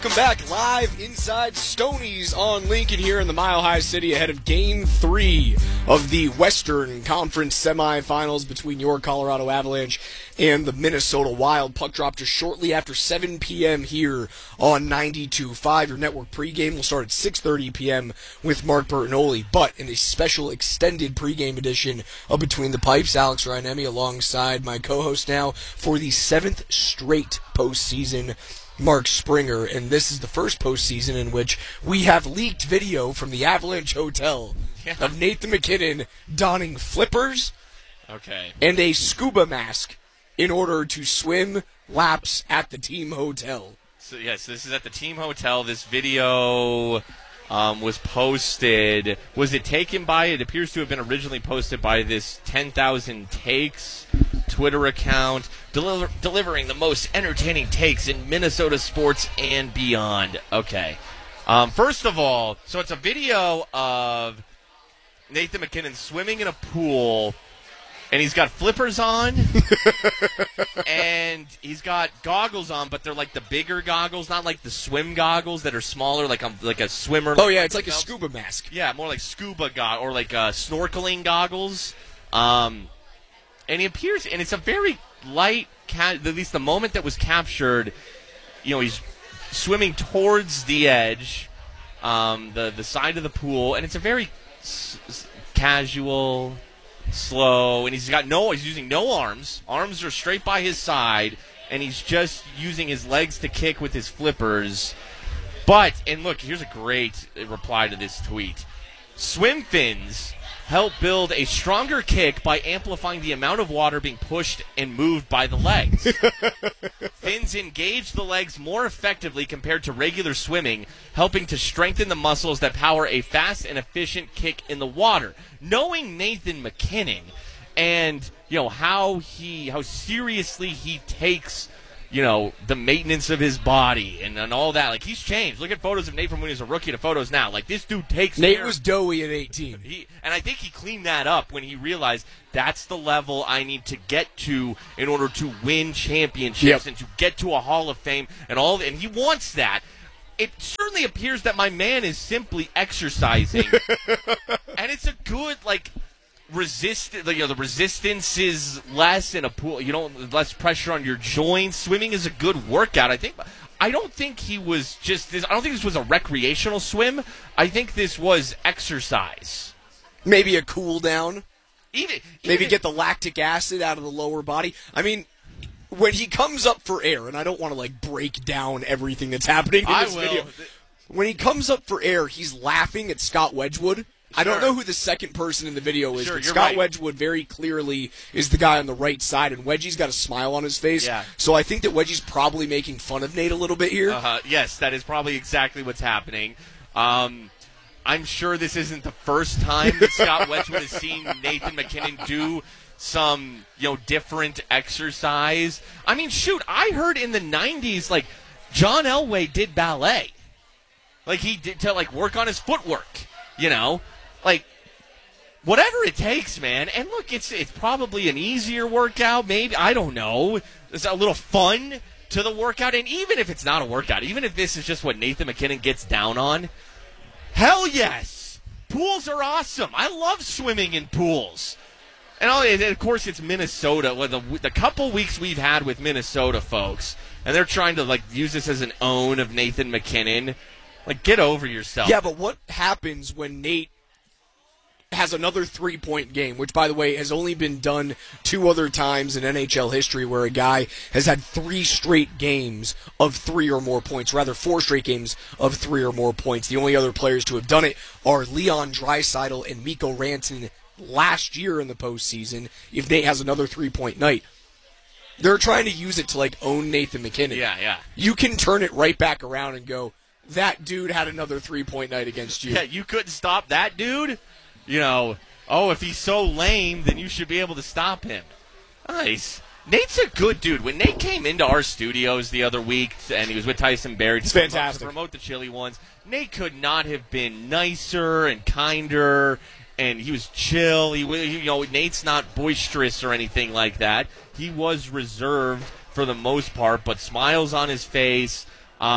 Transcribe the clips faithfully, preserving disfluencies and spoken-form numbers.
Welcome back live inside Stoney's on Lincoln here in the Mile High City ahead of Game three of the Western Conference semifinals between your Colorado Avalanche and the Minnesota Wild. Puck drop just shortly after seven p.m. here on ninety-two point five. Your network pregame will start at six thirty p.m. with Mark Bertinoli, but in a special extended pregame edition of Between the Pipes, Alex Reinemi alongside my co-host now for the seventh straight postseason, Mark Springer, and this is the first postseason in which we have leaked video from the Avalanche Hotel yeah. of Nathan MacKinnon donning flippers okay. and a scuba mask in order to swim laps at the team hotel. So yes, this is at the team hotel. This video um, was posted. Was it taken by? It appears to have been originally posted by this ten thousand Takes Twitter account, deliver, delivering the most entertaining takes in Minnesota sports and beyond. Okay. Um, first of all, so it's a video of Nathan MacKinnon swimming in a pool, and he's got flippers on, and he's got goggles on, but they're like the bigger goggles, not like the swim goggles that are smaller, like a, like a swimmer. Oh, yeah, it's like a scuba mask. Yeah, more like scuba go- or like uh, snorkeling goggles. Um... And he appears, and it's a very light, ca- at least the moment that was captured, you know, he's swimming towards the edge, um, the, the side of the pool, and it's a very s- s- casual, slow, and he's got no, he's using no arms. Arms are straight by his side, and he's just using his legs to kick with his flippers. But, and look, here's a great reply to this tweet. Swim fins help build a stronger kick by amplifying the amount of water being pushed and moved by the legs. Fins engage the legs more effectively compared to regular swimming, helping to strengthen the muscles that power a fast and efficient kick in the water. Knowing Nathan MacKinnon and, you know, how he how seriously he takes, you know, the maintenance of his body and, and all that. Like, he's changed. Look at photos of Nate from when he was a rookie to photos now. Like, this dude takes Nate care. was doughy at eighteen. He, and I think he cleaned that up when he realized that's the level I need to get to in order to win championships yep. and to get to a Hall of Fame and all. And he wants that. It certainly appears that my man is simply exercising. And it's a good, like, resist you know the resistance is less in a pool, you know, less pressure on your joints. Swimming is a good workout. I think I don't think he was just this I don't think this was a recreational swim. I think this was exercise. Maybe a cool down. Even, even maybe if, get the lactic acid out of the lower body. I mean, when he comes up for air, and I don't want to like break down everything that's happening in I this will. video. When he comes up for air, he's laughing at Scott Wedgwood. I don't know who the second person in the video is, sure, but you're Scott right. Wedgwood very clearly is the guy on the right side, and Wedgie's got a smile on his face. Yeah. So I think that Wedgie's probably making fun of Nate a little bit here. Uh-huh. Yes, that is probably exactly what's happening. Um, I'm sure this isn't the first time that Scott Wedgwood has seen Nathan MacKinnon do some, you know, different exercise. I mean, shoot, I heard in the nineties, like, John Elway did ballet. Like, he did to, like, work on his footwork, you know? Like, whatever it takes, man. And look, it's it's probably an easier workout, maybe. I don't know. There's a little fun to the workout. And even if it's not a workout, even if this is just what Nathan MacKinnon gets down on, hell yes. Pools are awesome. I love swimming in pools. And, all, and of course, it's Minnesota. Well, the, the couple weeks we've had with Minnesota folks, and they're trying to, like, use this as an own of Nathan MacKinnon. Like, get over yourself. Yeah, but what happens when Nate has another three-point game, which, by the way, has only been done two other times in N H L history where a guy has had three straight games of three or more points, rather four straight games of three or more points. The only other players to have done it are Leon Draisaitl and Mikko Rantanen last year in the postseason, if Nate has another three-point night. They're trying to use it to, like, own Nathan MacKinnon. Yeah, yeah. You can turn it right back around and go, that dude had another three-point night against you. Yeah, you couldn't stop that dude? You know, oh, if he's so lame, then you should be able to stop him. Nice. Nate's a good dude. When Nate came into our studios the other week, and he was with Tyson Barrie it's to promote, fantastic. to promote the Chili Ones, Nate could not have been nicer and kinder, and he was chill. He, you know, Nate's not boisterous or anything like that. He was reserved for the most part, but smiles on his face. Um,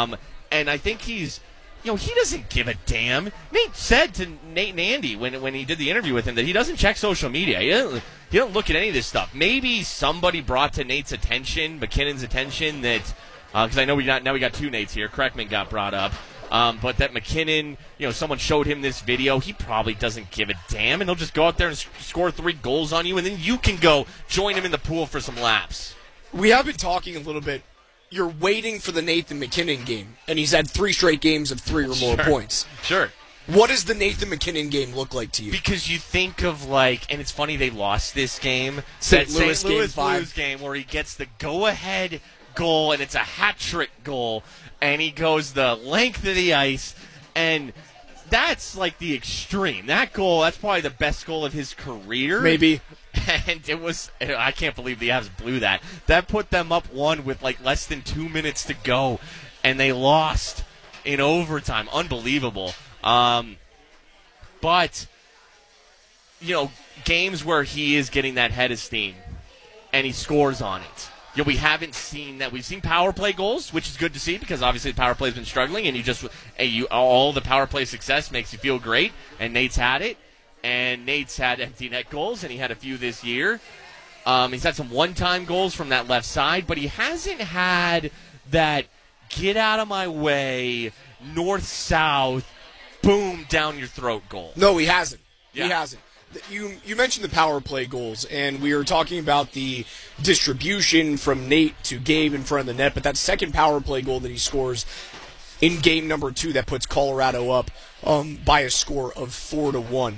And I think he's, you know, he doesn't give a damn. Nate said to Nate and Andy when when he did the interview with him that he doesn't check social media. He doesn't, he doesn't look at any of this stuff. Maybe somebody brought to Nate's attention, McKinnon's attention, that, because uh, I know we got now we got two Nates here. Kreckman got brought up. Um, but that McKinnon, you know, someone showed him this video. He probably doesn't give a damn, and he'll just go out there and sc- score three goals on you, and then you can go join him in the pool for some laps. We have been talking a little bit. You're waiting for the Nathan McKinnon game, and he's had three straight games of three or more Sure. points. Sure. What does the Nathan McKinnon game look like to you? Because you think of, like, and it's funny they lost this game. Saint that Louis Saint Louis game five. Blues game where he gets the go-ahead goal, and it's a hat-trick goal, and he goes the length of the ice, and that's like the extreme. That goal, that's probably the best goal of his career. Maybe. And it was, I can't believe the Avs blew that. That put them up one with like less than two minutes to go, and they lost in overtime. Unbelievable. Um, but, you know, games where he is getting that head of steam, and he scores on it. You know, we haven't seen that. We've seen power play goals, which is good to see because obviously the power play's been struggling, and you just and you all the power play success makes you feel great. And Nate's had it, and Nate's had empty net goals, and he had a few this year. Um, he's had some one-time goals from that left side, but he hasn't had that get out of my way, north-south, boom down your throat goal. No, he hasn't. Yeah. He hasn't. You you mentioned the power play goals, and we were talking about the distribution from Nate to Gabe in front of the net, but that second power play goal that he scores in game number two that puts Colorado up um, by a score of four to one.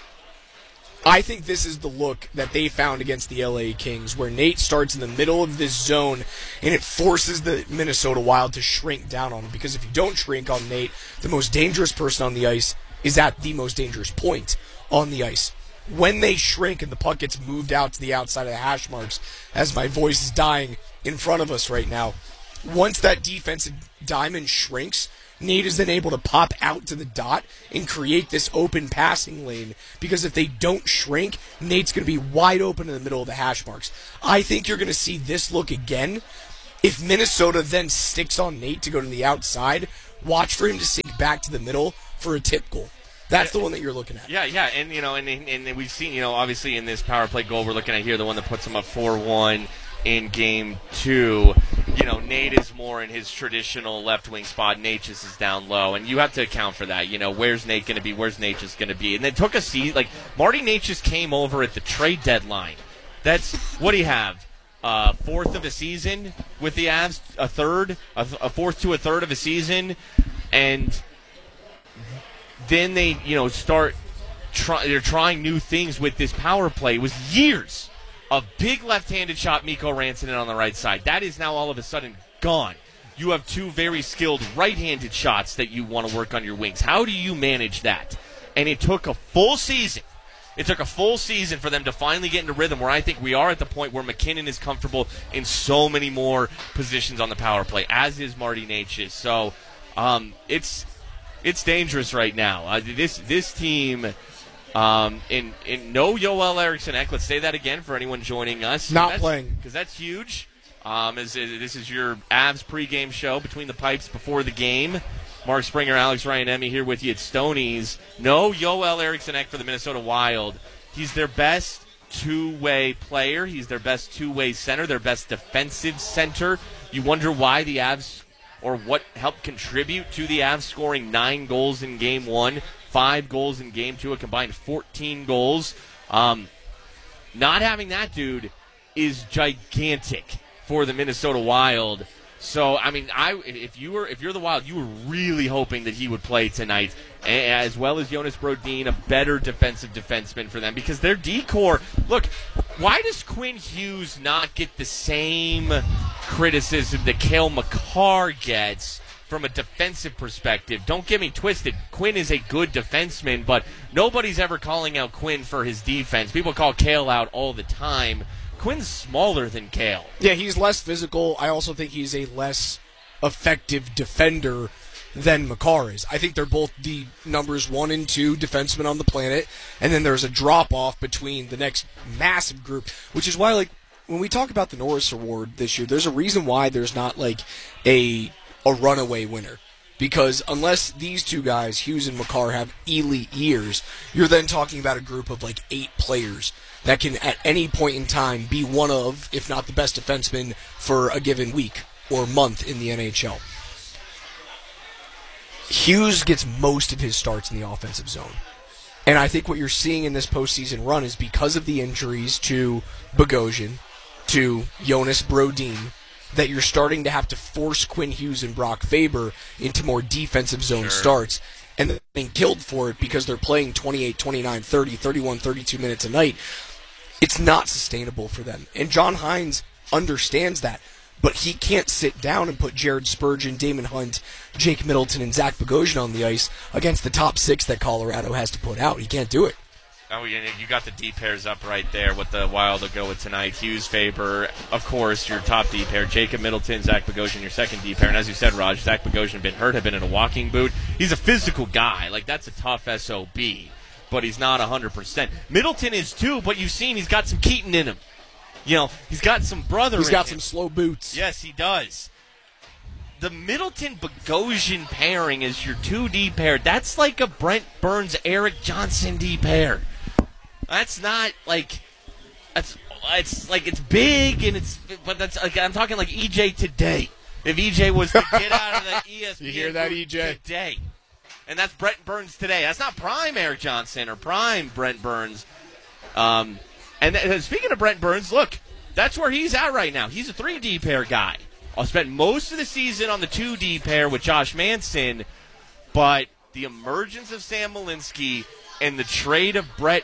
I think this is the look that they found against the L A Kings, where Nate starts in the middle of this zone, and it forces the Minnesota Wild to shrink down on him, because if you don't shrink on Nate, the most dangerous person on the ice is at the most dangerous point on the ice. When they shrink and the puck gets moved out to the outside of the hash marks, as my voice is dying in front of us right now, once that defensive diamond shrinks, Nate is then able to pop out to the dot and create this open passing lane, because if they don't shrink, Nate's going to be wide open in the middle of the hash marks. I think you're going to see this look again. If Minnesota then sticks on Nate to go to the outside, watch for him to sink back to the middle for a tip goal. That's the one that you're looking at. Yeah, yeah, and you know, and, and we've seen, you know, obviously in this power play goal we're looking at here, the one that puts them up four one in game two. You know, Nate is more in his traditional left wing spot. Natchez is down low, and you have to account for that. You know, where's Nate going to be? Where's Natchez going to be? And it took a season. Like, Marty Natchez came over at the trade deadline. That's what do you have? Uh, fourth of a season with the Avs, a third, a, a fourth to a third of a season, and then they, you know, start. Try, they're trying new things with this power play. It was years of big left-handed shot, Mikko Rantanen on the right side. That is now all of a sudden gone. You have two very skilled right-handed shots that you want to work on your wings. How do you manage that? And it took a full season. It took a full season for them to finally get into rhythm, where I think we are at the point where McKinnon is comfortable in so many more positions on the power play, as is Marty Natchez. So um, it's it's dangerous right now. Uh, this this team, um, in in no Joel Eriksson Ek. Let's say that again for anyone joining us. Not that's, playing, because that's huge. Um, as, as this is your Avs pregame show between the pipes before the game. Mark Springer, Alex Ryan-Emmy here with you at Stoney's. No Joel Eriksson Ek for the Minnesota Wild. He's their best two-way player. He's their best two-way center, their best defensive center. You wonder why the Avs, or what helped contribute to the Avs scoring nine goals in game one, five goals in game two, a combined fourteen goals. Um, not having that dude is gigantic for the Minnesota Wild. So, I mean, I if you were if you're the Wild, you were really hoping that he would play tonight, as well as Jonas Brodin, a better defensive defenseman for them, because their D-core. Look, why does Quinn Hughes not get the same criticism that Cale Makar gets from a defensive perspective? Don't get me twisted. Quinn is a good defenseman, but nobody's ever calling out Quinn for his defense. People call Cale out all the time. Quinn's smaller than Cale. Yeah, he's less physical. I also think he's a less effective defender than Makar is. I think they're both the numbers one and two defensemen on the planet, and then there's a drop-off between the next massive group, which is why, like, when we talk about the Norris Award this year, there's a reason why there's not, like, a a runaway winner. Because unless these two guys, Hughes and Makar, have elite years, you're then talking about a group of like eight players that can at any point in time be one of, if not the best defenseman for a given week or month in the N H L. Hughes gets most of his starts in the offensive zone. And I think what you're seeing in this postseason run is because of the injuries to Bogosian, to Jonas Brodin, that you're starting to have to force Quinn Hughes and Brock Faber into more defensive zone Sure. starts. And they're being killed for it because they're playing twenty-eight, twenty-nine, thirty, thirty-one, thirty-two minutes a night. It's not sustainable for them. And John Hines understands that. But he can't sit down and put Jared Spurgeon, Damon Hunt, Jake Middleton, and Zach Bogosian on the ice against the top six that Colorado has to put out. He can't do it. Oh, you you got the D pairs up right there with the Wild to go with tonight. Hughes, Faber, of course, your top D pair. Jacob Middleton, Zach Bogosian, your second D pair. And as you said, Raj, Zach Bogosian had been hurt, had been in a walking boot. He's a physical guy. Like, that's a tough S O B, but he's not one hundred percent. Middleton is too, but you've seen he's got some Keaton in him. You know, he's got some brother He's in got him. some slow boots. Yes, he does. The Middleton-Bogosian pairing is your two D pair. That's like a Brent Burns-Eric Johnson D pair. That's not like that's it's like it's big and it's but that's like, I'm talking like E J today. If E J was to get out of the E S P N You hear that, group E J? today, and that's Brent Burns today. That's not prime Eric Johnson or prime Brent Burns. Um, and th- speaking of Brent Burns, look, that's where he's at right now. He's a three D pair guy. I'll spend most of the season on the two D pair with Josh Manson, but the emergence of Sam Malinsky and the trade of Brett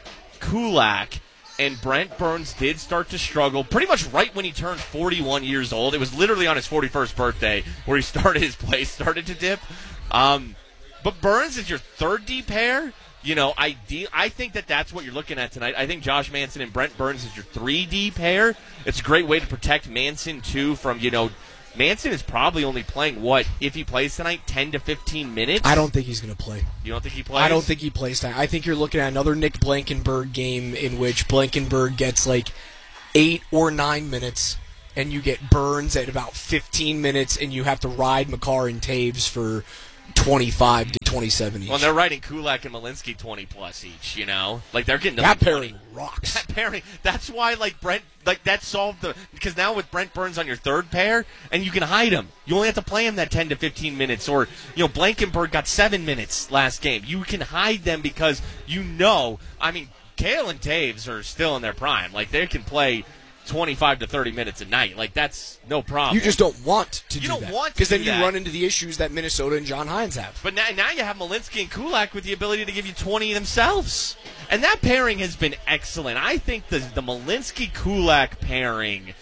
Kulak and Brent Burns did start to struggle pretty much right when he turned forty-one years old. It was literally on his forty-first birthday where he started his play, started to dip. Um, but Burns is your third D pair. You know, I, de- I think that that's what you're looking at tonight. I think Josh Manson and Brent Burns is your three D pair. It's a great way to protect Manson, too, from, you know, Manson is probably only playing, what, if he plays tonight, ten to fifteen minutes? I don't think he's going to play. You don't think he plays? I don't think he plays tonight. I think you're looking at another Nick Blankenberg game in which Blankenberg gets like eight or nine minutes, and you get Burns at about fifteen minutes, and you have to ride Makar and Taves for twenty-five to twenty-seven each. Well, they're riding Kulak and Malinsky twenty-plus each, you know? Like, they're getting to that the pairing twenty. rocks. That pairing, that's why, like, Brent, like, that solved the, because now with Brent Burns on your third pair, and you can hide him. You only have to play him that ten to fifteen minutes, or, you know, Blankenberg got seven minutes last game. You can hide them because you know, I mean, Kale and Taves are still in their prime. Like, they can play twenty-five to thirty minutes a night. Like, that's no problem. You just don't want to You do don't that. want to Because then do you that. run into the issues that Minnesota and John Hines have. But now, now you have Malinsky and Kulak with the ability to give you twenty themselves. And that pairing has been excellent. I think the, the Malinsky-Kulak pairing,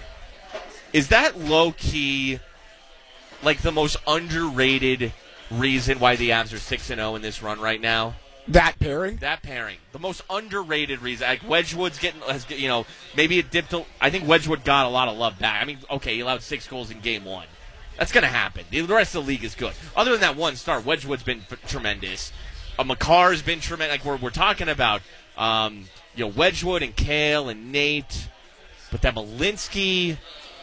is that low-key like the most underrated reason why the Avs are six and oh in this run right now? That pairing? That pairing. The most underrated reason. Like, Wedgwood's getting, has, you know, maybe it dipped. A, I think Wedgwood got a lot of love back. I mean, okay, he allowed six goals in game one. That's going to happen. The rest of the league is good. Other than that one start, Wedgwood's been f- tremendous. Uh, Makar's been tremendous. Like, we're, we're talking about, um, you know, Wedgwood and Kale and Nate. But that Malinsky,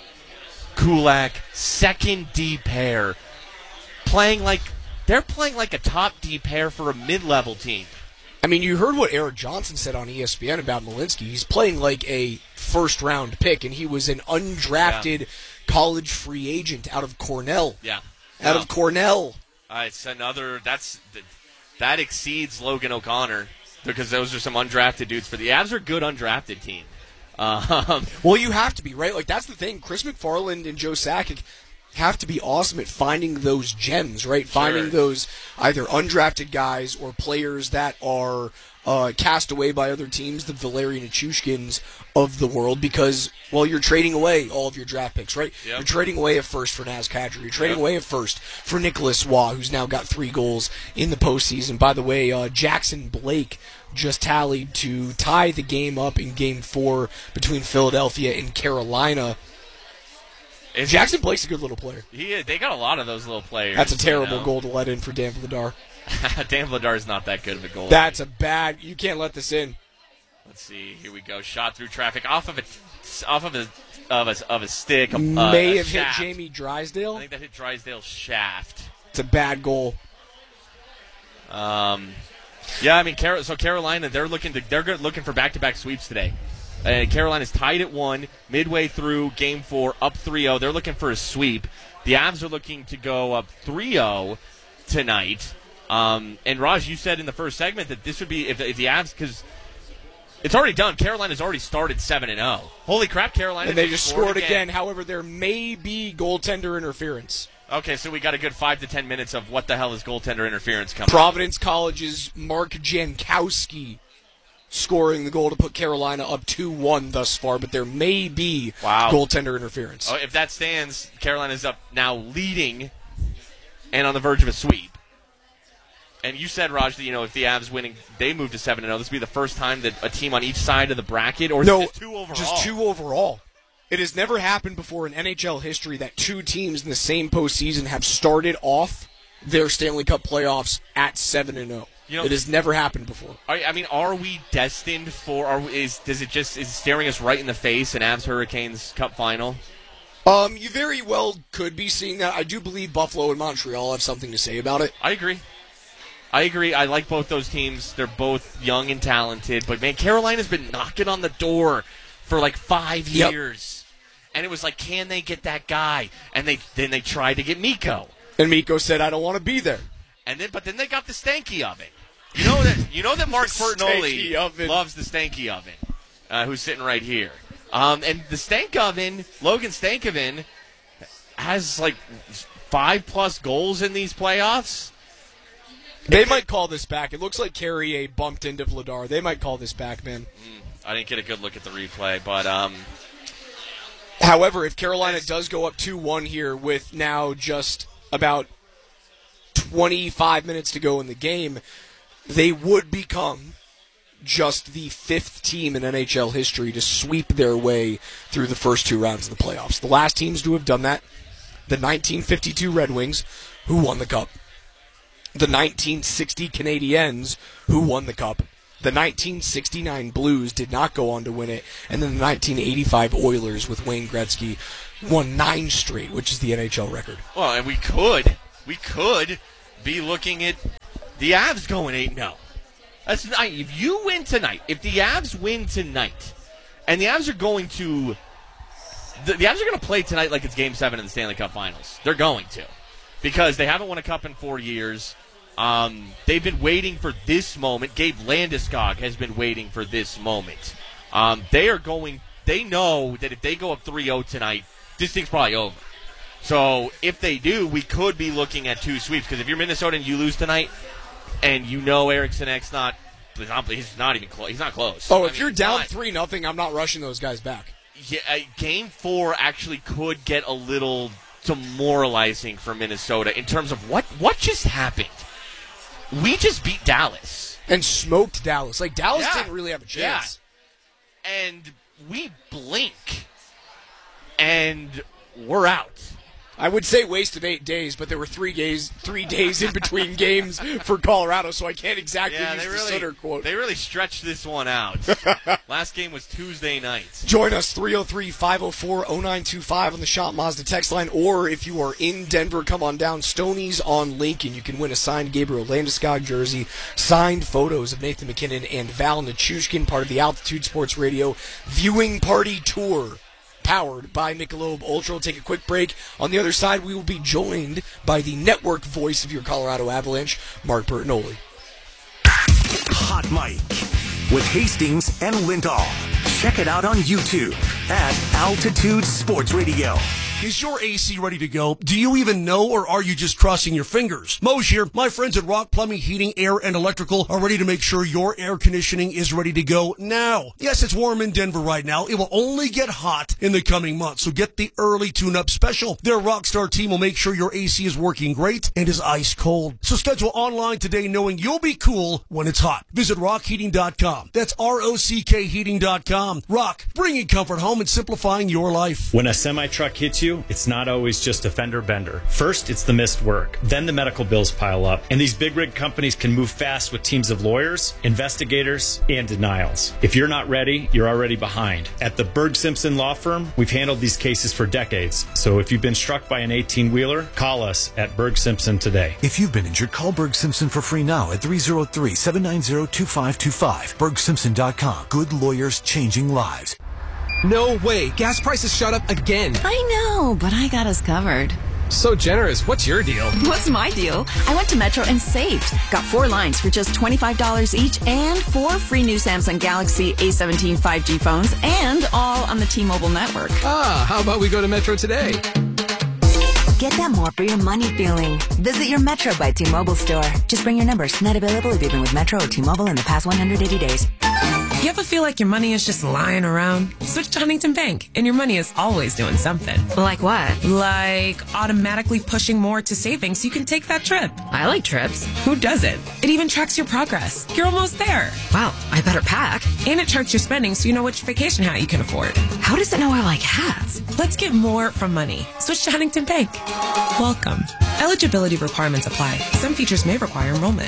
Kulak, second D pair, playing like, they're playing like a top D pair for a mid-level team. I mean, you heard what Eric Johnson said on E S P N about Malinsky. He's playing like a first-round pick, and he was an undrafted Yeah. college free agent out of Cornell. Yeah. Out No. of Cornell. Uh, it's another, that's, that exceeds Logan O'Connor, because those are some undrafted dudes. For the Avs are a good undrafted team. Um, Well, you have to be, right? Like, that's the thing. Chris McFarland and Joe Sakic have to be awesome at finding those gems, right? Finding those either undrafted guys or players that are uh, cast away by other teams, the Valerian Nichushkins of the world, because, well, you're trading away all of your draft picks, right? Yep. You're trading away a first for Naz Kadri. You're trading Yep. away a first for Nicholas Waugh, who's now got three goals in the postseason. By the way, uh, Jackson Blake just tallied to tie the game up in game four between Philadelphia and Carolina. Is Jackson Blake's a good little player. He is, they got a lot of those little players. That's a terrible you know? goal to let in for Dan Vladar. Dan Vladar's not that good of a goalie. That's a bad. You can't let this in. Let's see. Here we go. Shot through traffic off of a off of a of a, of a stick. A, May a have shaft. hit Jamie I Drysdale. think that hit Drysdale's shaft. It's a bad goal. Um, yeah, I mean, Car- so Carolina, they're looking to they're good, looking for back-to-back sweeps today. Uh, Carolina's tied at one midway through Game Four, up three oh. They're looking for a sweep. The Avs are looking to go up three oh tonight. Um, and Raj, you said in the first segment that this would be if, if the Avs, because it's already done. Carolina's already started seven and oh. Holy crap, Carolina! And they just scored, scored again. again. However, there may be goaltender interference. Okay, so we got a good five to ten minutes of what the hell is goaltender interference coming. Providence College's Mark Jankowski scoring the goal to put Carolina up two one thus far, but there may be wow. goaltender interference. Oh, if that stands, Carolina's up now leading and on the verge of a sweep. And you said, Raj, that, you know, if the Avs winning, they move to seven and oh. This would be the first time that a team on each side of the bracket, or is no, it just two overall? Just two overall. It has never happened before in N H L history that two teams in the same postseason have started off their Stanley Cup playoffs at seven and oh. You know, it has never happened before. Are, I mean, are we destined for? Are, is does it just is it staring us right in the face? An Avs Hurricanes Cup final. Um, you very well could be seeing that. I do believe Buffalo and Montreal have something to say about it. I agree. I agree. I like both those teams. They're both young and talented. But, man, Carolina's been knocking on the door for like five yep. years. And it was like, can they get that guy? And they then they tried to get Mikko. And Mikko said, I don't want to be there. And then, But then they got the stanky oven. You know that you know that Mark Bertinoli loves the stanky oven, uh, who's sitting right here. Um, and the stank oven, Logan Stankoven, has like five-plus goals in these playoffs. They might call this back. It looks like Carrier bumped into Vladar. They might call this back, man. Mm, I didn't get a good look at the replay, but... Um, However, if Carolina does go up two one here with now just about twenty-five minutes to go in the game, they would become just the fifth team in N H L history to sweep their way through the first two rounds of the playoffs. The last teams to have done that, the nineteen fifty-two Red Wings, who won the Cup. The nineteen sixty Canadiens, who won the Cup. The nineteen sixty-nine Blues did not go on to win it. And then the nineteen eighty-five Oilers with Wayne Gretzky won nine straight, which is the N H L record. Well, and we could, we could be looking at the Avs going eight and oh. That's not, if you win tonight, if the Avs win tonight, and the Avs are going to, the, the Avs are going to play tonight like it's Game seven in the Stanley Cup Finals. They're going to. Because they haven't won a Cup in four years. Um, they've been waiting for this moment. Gabe Landeskog has been waiting for this moment. Um, they are going, they know that if they go up three oh tonight, this thing's probably over. So if they do, we could be looking at two sweeps. Because if you're Minnesota and you lose tonight, and you know Eriksson Ek's not, he's not even close. He's not close. Oh, I if mean, you're down not, three nothing, I'm not rushing those guys back. Yeah, uh, game four actually could get a little demoralizing for Minnesota in terms of what what just happened. We just beat Dallas. And smoked Dallas. Like, Dallas yeah. didn't really have a chance. Yeah. And we blink, and we're out. I would say waste of eight days, but there were three days three days in between games for Colorado, so I can't exactly yeah, use the really, Sutter quote. They really stretched this one out. Last game was Tuesday night. Join us, three oh three, five oh four, oh nine two five on the Shop Mazda text line, or if you are in Denver, come on down. Stoney's on Lincoln. You can win a signed Gabriel Landeskog jersey, signed photos of Nathan McKinnon and Val Nichushkin, part of the Altitude Sports Radio viewing party tour, powered by Michelob Ultra. We'll take a quick break. On the other side, we will be joined by the network voice of your Colorado Avalanche, Mark Bertinoli. Hot Mic with Hastings and Lindahl. Check it out on YouTube at Altitude Sports Radio. Is your A C ready to go? Do you even know, or are you just crossing your fingers? Moj here. My friends at Rock Plumbing, Heating, Air, and Electrical are ready to make sure your air conditioning is ready to go now. Yes, it's warm in Denver right now. It will only get hot in the coming months, so get the early tune-up special. Their Rockstar team will make sure your A C is working great and is ice cold. So schedule online today knowing you'll be cool when it's hot. Visit rock heating dot com. That's R O C K heating dot com. Rock, bringing comfort home and simplifying your life. When a semi-truck hits you, issue, it's not always just a fender bender. First, it's the missed work. Then the medical bills pile up. And these big rig companies can move fast with teams of lawyers, investigators, and denials. If you're not ready, you're already behind. At the Berg Simpson Law Firm, we've handled these cases for decades. So if you've been struck by an eighteen-wheeler, call us at Berg Simpson today. If you've been injured, call Berg Simpson for free now at three oh three, seven nine zero, two five two five. berg simpson dot com. Good lawyers changing lives. No way. Gas prices shot up again. I know, but I got us covered. So generous. What's your deal? What's my deal? I went to Metro and saved. Got four lines for just twenty-five dollars each and four free new Samsung Galaxy A seventeen five G phones and all on the T-Mobile network. Ah, how about we go to Metro today? Get that more for your money feeling. Visit your Metro by T-Mobile store. Just bring your numbers. Not available if you've been with Metro or T-Mobile in the past one hundred eighty days. You ever feel like your money is just lying around? Switch to Huntington Bank, and your money is always doing something. Like what? Like automatically pushing more to savings so you can take that trip. I like trips. Who doesn't? It even tracks your progress. You're almost there. Wow, I better pack. And it charts your spending so you know which vacation hat you can afford. How does it know I like hats? Let's get more from money. Switch to Huntington Bank. Welcome. Eligibility requirements apply. Some features may require enrollment.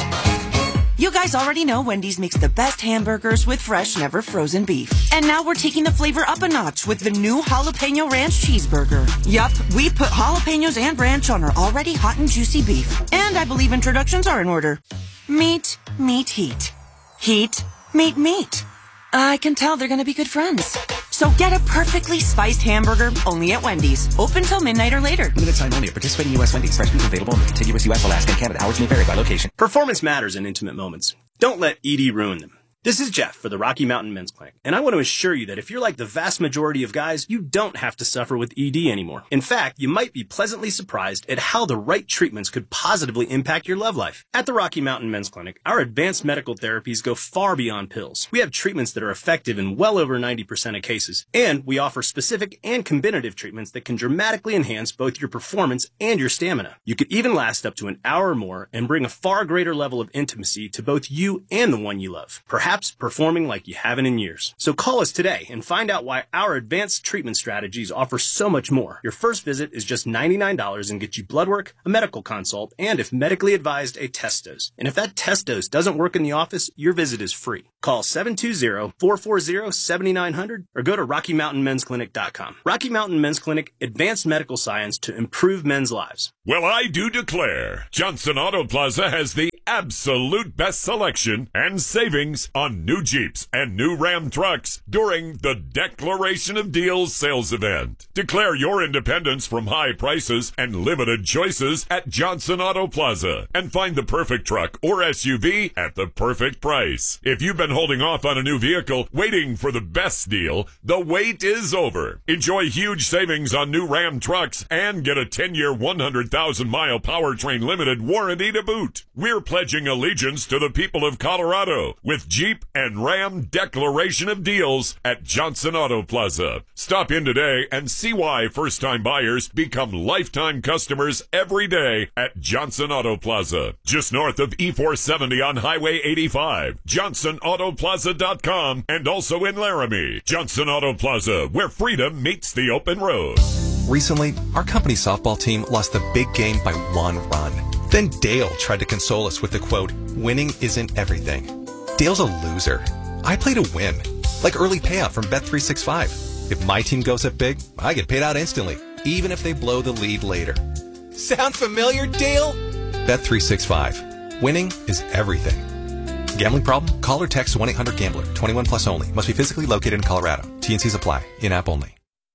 You guys already know Wendy's makes the best hamburgers with fresh, never frozen beef. And now we're taking the flavor up a notch with the new Jalapeno Ranch Cheeseburger. Yup, we put jalapenos and ranch on our already hot and juicy beef. And I believe introductions are in order. Meat, meat, heat. Heat, meat, meat. I can tell they're gonna be good friends. So get a perfectly spiced hamburger only at Wendy's. Open till midnight or later. Limited time only at participating U S Wendy's. Fresh beef available in the contiguous U S, Alaska, and Canada. Hours may vary by location. Performance matters in intimate moments. Don't let E D ruin them. This is Jeff for the Rocky Mountain Men's Clinic, and I want to assure you that if you're like the vast majority of guys, you don't have to suffer with E D anymore. In fact, you might be pleasantly surprised at how the right treatments could positively impact your love life. At the Rocky Mountain Men's Clinic, our advanced medical therapies go far beyond pills. We have treatments that are effective in well over ninety percent of cases, and we offer specific and combinative treatments that can dramatically enhance both your performance and your stamina. You could even last up to an hour or more and bring a far greater level of intimacy to both you and the one you love. Perhaps performing like you haven't in years. So call us today and find out why our advanced treatment strategies offer so much more. Your first visit is just ninety-nine dollars and gets you blood work, a medical consult, and if medically advised, a test dose. And if that test dose doesn't work in the office, your visit is free. Call seven two zero, four four zero, seven nine zero zero or go to rocky mountain men's clinic dot com. Rocky Mountain Men's Clinic, advanced medical science to improve men's lives. Well, I do declare, Johnson Auto Plaza has the absolute best selection and savings on new Jeeps and new Ram trucks during the Declaration of Deals sales event. Declare your independence from high prices and limited choices at Johnson Auto Plaza and find the perfect truck or S U V at the perfect price. If you've been holding off on a new vehicle, waiting for the best deal, the wait is over. Enjoy huge savings on new Ram trucks and get a ten-year, one hundred thousand mile powertrain limited warranty to boot. We're pledging allegiance to the people of Colorado with Jeep and Ram Declaration of Deals at Johnson Auto Plaza. Stop in today and see why first-time buyers become lifetime customers every day at Johnson Auto Plaza. Just north of E four seventy on Highway eighty-five. johnson auto plaza dot com and also in Laramie. Johnson Auto Plaza, where freedom meets the open road. Recently, our company softball team lost the big game by one run. Then Dale tried to console us with the quote, "Winning isn't everything." Dale's a loser. I play to win, like early payout from Bet three sixty-five. If my team goes up big, I get paid out instantly, even if they blow the lead later. Sound familiar, Dale? Bet three sixty-five. Winning is everything. Gambling problem? Call or text one eight hundred gambler. twenty-one plus only. Must be physically located in Colorado. T and Cs apply. In-app only.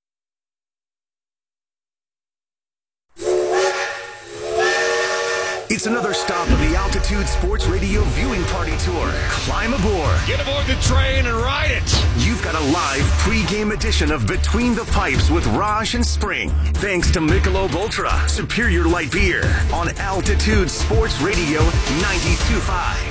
It's another stop of the Altitude Sports Radio Viewing Party Tour. Climb aboard. Get aboard the train and ride it. You've got a live pregame edition of Between the Pipes with Raj and Spring. Thanks to Michelob Ultra, superior light beer on Altitude Sports Radio ninety-two point five.